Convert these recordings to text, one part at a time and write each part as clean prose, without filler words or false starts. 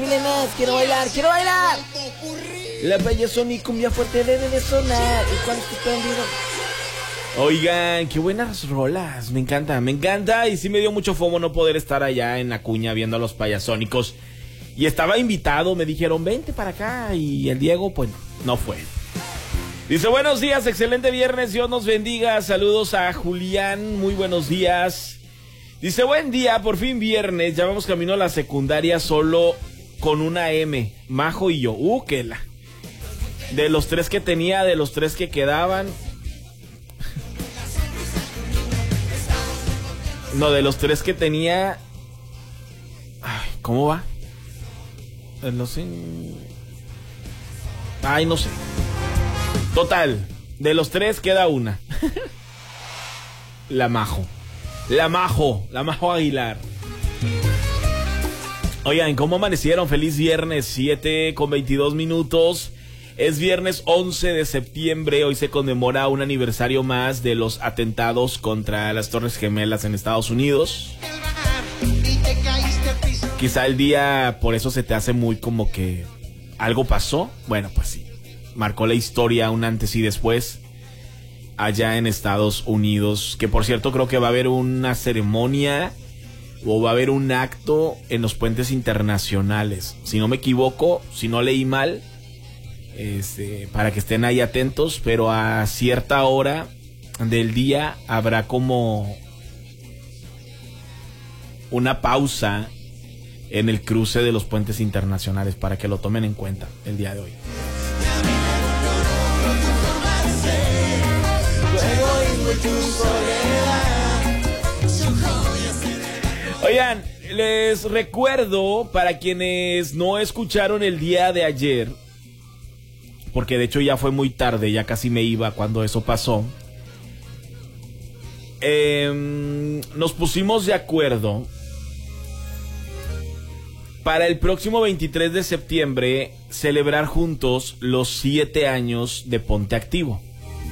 nenas, quiero bailar, quiero bailar. La payasónica fuerte debe de sonar. ¿Y cuál es tu prendido? Oigan, qué buenas rolas, me encanta. Y sí me dio mucho fomo no poder estar allá en Acuña viendo a los payasónicos. Y estaba invitado, me dijeron, vente para acá. Y el Diego, pues no fue. Dice, buenos días, excelente viernes, Dios nos bendiga. Saludos a Julián, muy buenos días. Dice, buen día, por fin viernes, ya vamos camino a la secundaria solo con una M, Majo y yo. Que la... De los 3 que tenía, de los 3 que quedaban... No, de los 3 que tenía... Ay, ¿cómo va? No sé... Ay, no sé. Total, de los 3 queda una. La Majo Aguilar. Oigan, ¿cómo amanecieron? Feliz viernes, 7:22. Es viernes 11 de septiembre. Hoy se conmemora un aniversario más de los atentados contra las Torres Gemelas en Estados Unidos. Quizá el día por eso se te hace muy como que algo pasó. Bueno, pues sí, marcó la historia un antes y después allá en Estados Unidos. Que por cierto creo que va a haber una ceremonia o va a haber un acto en los puentes internacionales. Si no me equivoco, si no leí mal, para que estén ahí atentos, pero a cierta hora del día habrá como una pausa en el cruce de los puentes internacionales para que lo tomen en cuenta el día de hoy. Oigan, les recuerdo para quienes no escucharon el día de ayer, porque de hecho ya fue muy tarde, ya casi me iba cuando eso pasó. Nos pusimos de acuerdo para el próximo 23 de septiembre celebrar juntos los 7 años de Ponte Activo.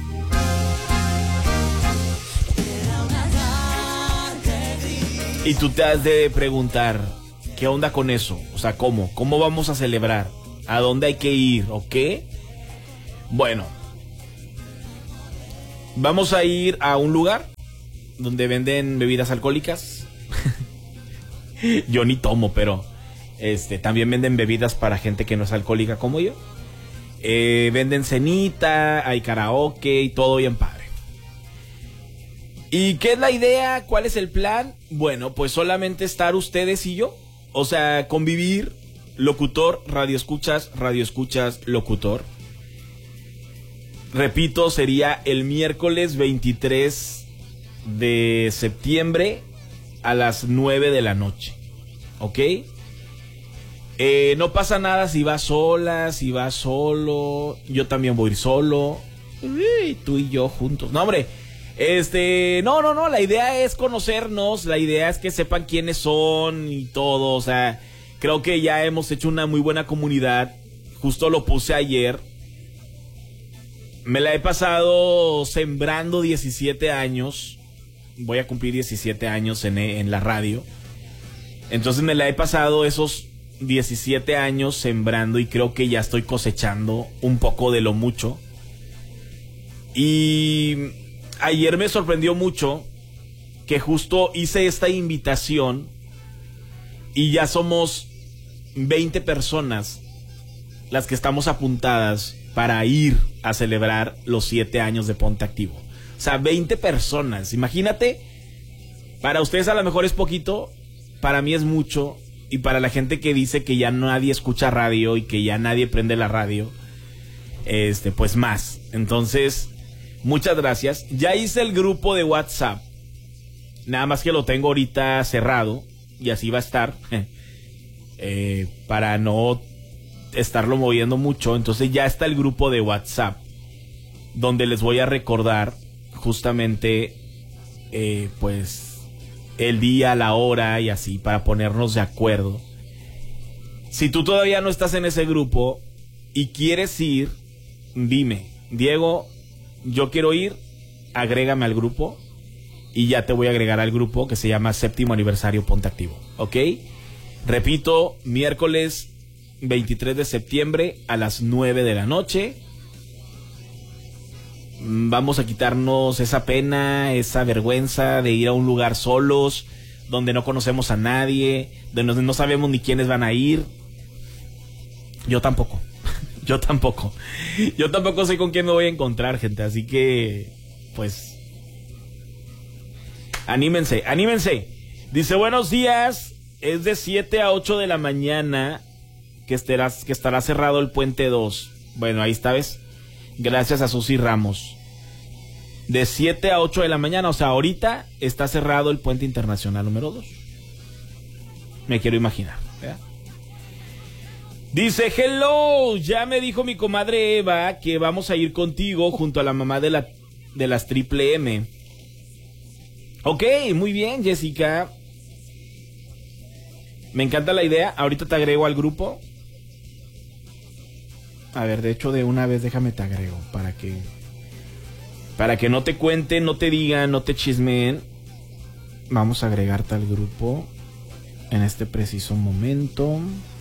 Y tú te has de preguntar, ¿qué onda con eso? O sea, ¿cómo? ¿Cómo vamos a celebrar? ¿A dónde hay que ir? ¿O qué? Bueno, vamos a ir a un lugar donde venden bebidas alcohólicas. Yo ni tomo, pero también venden bebidas para gente que no es alcohólica como yo. Venden cenita, hay karaoke y todo bien padre. ¿Y qué es la idea? ¿Cuál es el plan? Bueno, pues solamente estar ustedes y yo. O sea, convivir, locutor, radioescuchas, locutor. Repito, sería el miércoles 23 de septiembre a las 9 de la noche. ¿Ok? No pasa nada si vas sola, si vas solo. Yo también voy a ir solo. Tú y yo juntos. No, hombre. No. La idea es conocernos. La idea es que sepan quiénes son y todo. O sea, creo que ya hemos hecho una muy buena comunidad. Justo lo puse ayer. Me la he pasado sembrando 17 años. Voy a cumplir 17 años en la radio. Entonces me la he pasado esos 17 años sembrando y creo que ya estoy cosechando un poco de lo mucho. Y ayer me sorprendió mucho que justo hice esta invitación y ya somos 20 personas las que estamos apuntadas para ir a celebrar los 7 años de Ponte Activo. O sea, 20 personas. Imagínate, para ustedes a lo mejor es poquito, para mí es mucho, y para la gente que dice que ya nadie escucha radio y que ya nadie prende la radio, pues más. Entonces, muchas gracias. Ya hice el grupo de WhatsApp, nada más que lo tengo ahorita cerrado, y así va a estar, para no estarlo moviendo mucho. Entonces ya está el grupo de WhatsApp, donde les voy a recordar justamente pues el día, la hora y así, para ponernos de acuerdo. Si tú todavía no estás en ese grupo y quieres ir, dime, Diego, yo quiero ir, agrégame al grupo y ya te voy a agregar al grupo que se llama 7º Aniversario Ponte Activo, ¿ok? Repito, miércoles 23 de septiembre a las 9 de la noche. Vamos a quitarnos esa pena, esa vergüenza de ir a un lugar solos, donde no conocemos a nadie, donde no sabemos ni quiénes van a ir. Yo tampoco. Yo tampoco sé con quién me voy a encontrar, gente. Así que, pues, anímense. Dice, buenos días. Es de 7 a 8 de la mañana que estará cerrado el puente 2. Bueno, ahí está, ¿ves? Gracias a Susy Ramos. De 7 a 8 de la mañana, o sea, ahorita está cerrado el puente internacional número 2. Me quiero imaginar, ¿verdad? Dice, hello, ya me dijo mi comadre Eva que vamos a ir contigo junto a la mamá de las Triple M. Ok, muy bien, Jessica. Me encanta la idea. Ahorita te agrego al grupo. A ver, de hecho, de una vez déjame te agrego para que no te cuenten, no te digan, no te chismeen. Vamos a agregarte al grupo en este preciso momento.